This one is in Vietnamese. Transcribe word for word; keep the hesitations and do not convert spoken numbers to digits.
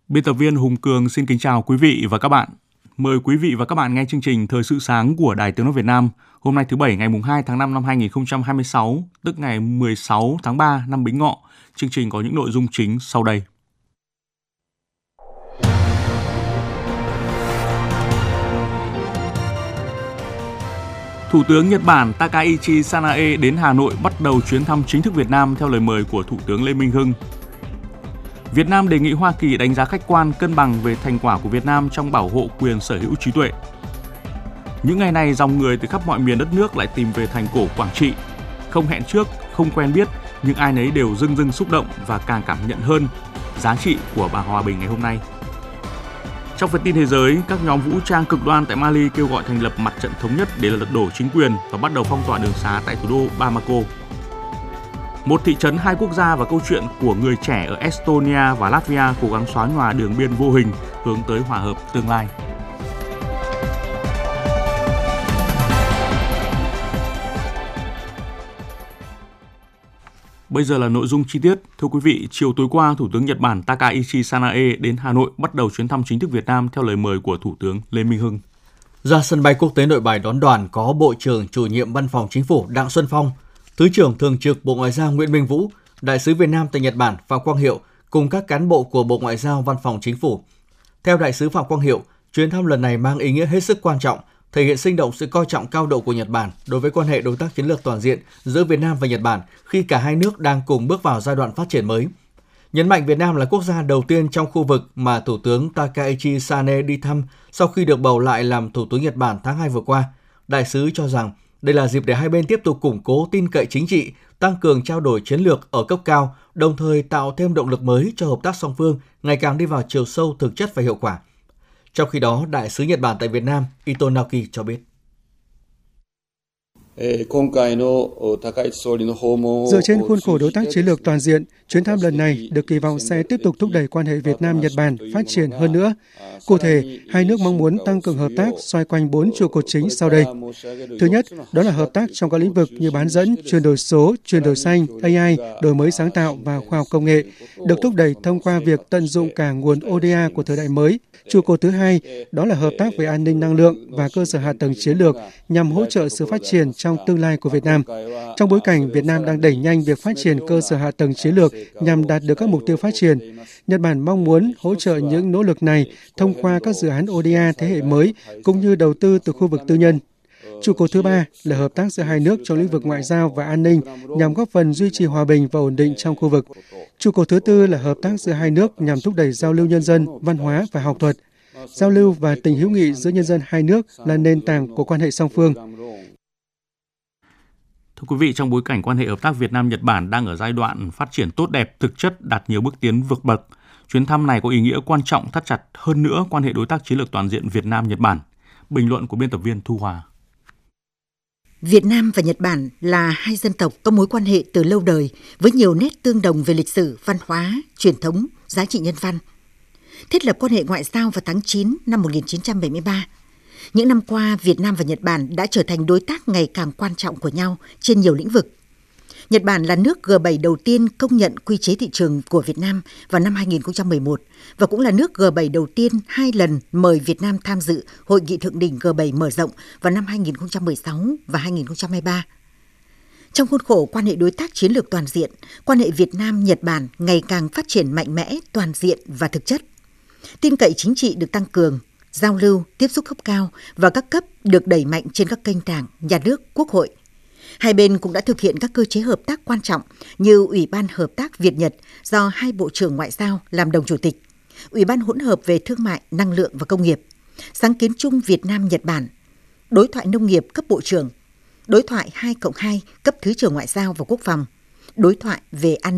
Biên tập viên Hùng Cường xin kính chào quý vị và các bạn. Mời quý vị và các bạn nghe chương trình Thời sự sáng của Đài Tiếng nói Việt Nam. Hôm nay thứ Bảy ngày hai tháng năm năm hai nghìn không trăm hai mươi sáu, tức ngày mười sáu tháng ba năm Bính Ngọ. Chương trình có những nội dung chính sau đây. Thủ tướng Nhật Bản Takaichi Sanae đến Hà Nội bắt đầu chuyến thăm chính thức Việt Nam theo lời mời của Thủ tướng Lê Minh Hưng. Việt Nam đề nghị Hoa Kỳ đánh giá khách quan cân bằng về thành quả của Việt Nam trong bảo hộ quyền sở hữu trí tuệ. Những ngày này, dòng người từ khắp mọi miền đất nước lại tìm về thành cổ Quảng Trị. Không hẹn trước, không quen biết, nhưng ai nấy đều rưng rưng xúc động và càng cảm nhận hơn giá trị của bà Hòa Bình ngày hôm nay. Trong phần tin thế giới, các nhóm vũ trang cực đoan tại Mali kêu gọi thành lập mặt trận thống nhất để lật đổ chính quyền và bắt đầu phong tỏa đường xá tại thủ đô Bamako. Một thị trấn hai quốc gia và câu chuyện của người trẻ ở Estonia và Latvia cố gắng xóa nhòa đường biên vô hình hướng tới hòa hợp tương lai. Bây giờ là nội dung chi tiết. Thưa quý vị, chiều tối qua, Thủ tướng Nhật Bản Takaichi Sanae đến Hà Nội bắt đầu chuyến thăm chính thức Việt Nam theo lời mời của Thủ tướng Lê Minh Hưng. Ra sân bay quốc tế Nội Bài đón đoàn có Bộ trưởng Chủ nhiệm Văn phòng Chính phủ Đặng Xuân Phong, Thứ trưởng Thường trực Bộ Ngoại giao Nguyễn Minh Vũ, Đại sứ Việt Nam tại Nhật Bản Phạm Quang Hiệu cùng các cán bộ của Bộ Ngoại giao Văn phòng Chính phủ. Theo Đại sứ Phạm Quang Hiệu, chuyến thăm lần này mang ý nghĩa hết sức quan trọng, thể hiện sinh động sự coi trọng cao độ của Nhật Bản đối với quan hệ đối tác chiến lược toàn diện giữa Việt Nam và Nhật Bản khi cả hai nước đang cùng bước vào giai đoạn phát triển mới. Nhấn mạnh Việt Nam là quốc gia đầu tiên trong khu vực mà Thủ tướng Takaichi Sanae đi thăm sau khi được bầu lại làm Thủ tướng Nhật Bản tháng hai vừa qua, Đại sứ cho rằng đây là dịp để hai bên tiếp tục củng cố tin cậy chính trị, tăng cường trao đổi chiến lược ở cấp cao, đồng thời tạo thêm động lực mới cho hợp tác song phương ngày càng đi vào chiều sâu, thực chất và hiệu quả. Trong khi đó, Đại sứ Nhật Bản tại Việt Nam Ito Naoki cho biết. Dựa trên khuôn khổ đối tác chiến lược toàn diện, chuyến thăm lần này được kỳ vọng sẽ tiếp tục thúc đẩy quan hệ Việt Nam-Nhật Bản phát triển hơn nữa. Cụ thể, hai nước mong muốn tăng cường hợp tác xoay quanh bốn trụ cột chính sau đây. Thứ nhất, đó là hợp tác trong các lĩnh vực như bán dẫn, chuyển đổi số, chuyển đổi xanh, a i, đổi mới sáng tạo và khoa học công nghệ, được thúc đẩy thông qua việc tận dụng cả nguồn o đê a của thời đại mới. Trụ cột thứ hai, đó là hợp tác về an ninh năng lượng và cơ sở hạ tầng chiến lược nhằm hỗ trợ sự phát triển trong tương lai của Việt Nam. Trong bối cảnh Việt Nam đang đẩy nhanh việc phát triển cơ sở hạ tầng chiến lược nhằm đạt được các mục tiêu phát triển, Nhật Bản mong muốn hỗ trợ những nỗ lực này thông qua các dự án o đê a thế hệ mới cũng như đầu tư từ khu vực tư nhân. Trụ cột thứ ba là hợp tác giữa hai nước trong lĩnh vực ngoại giao và an ninh nhằm góp phần duy trì hòa bình và ổn định trong khu vực. Trụ cột thứ tư là hợp tác giữa hai nước nhằm thúc đẩy giao lưu nhân dân, văn hóa và học thuật. Giao lưu và tình hữu nghị giữa nhân dân hai nước là nền tảng của quan hệ song phương. Thưa quý vị, trong bối cảnh quan hệ hợp tác Việt Nam-Nhật Bản đang ở giai đoạn phát triển tốt đẹp, thực chất đạt nhiều bước tiến vượt bậc, chuyến thăm này có ý nghĩa quan trọng thắt chặt hơn nữa quan hệ đối tác chiến lược toàn diện Việt Nam-Nhật Bản. Bình luận của biên tập viên Thu Hòa. Việt Nam và Nhật Bản là hai dân tộc có mối quan hệ từ lâu đời với nhiều nét tương đồng về lịch sử, văn hóa, truyền thống, giá trị nhân văn. Thiết lập quan hệ ngoại giao vào tháng chín năm một nghìn chín trăm bảy mươi ba. Những năm qua, Việt Nam và Nhật Bản đã trở thành đối tác ngày càng quan trọng của nhau trên nhiều lĩnh vực. Nhật Bản là nước G bảy đầu tiên công nhận quy chế thị trường của Việt Nam vào năm hai nghìn không trăm mười một và cũng là nước G bảy đầu tiên hai lần mời Việt Nam tham dự Hội nghị thượng đỉnh G bảy mở rộng vào năm hai nghìn không trăm mười sáu và hai nghìn không trăm hai mươi ba. Trong khuôn khổ quan hệ đối tác chiến lược toàn diện, quan hệ Việt Nam-Nhật Bản ngày càng phát triển mạnh mẽ, toàn diện và thực chất. Tin cậy chính trị được tăng cường, giao lưu, tiếp xúc cấp cao và các cấp được đẩy mạnh trên các kênh Đảng, Nhà nước, Quốc hội. Hai bên cũng đã thực hiện các cơ chế hợp tác quan trọng như Ủy ban Hợp tác Việt-Nhật do hai Bộ trưởng Ngoại giao làm đồng chủ tịch, Ủy ban hỗn hợp về thương mại, năng lượng và công nghiệp, sáng kiến chung Việt Nam-Nhật Bản, đối thoại nông nghiệp cấp Bộ trưởng, đối thoại hai cộng hai cấp Thứ trưởng Ngoại giao và Quốc phòng, đối thoại về an ninh.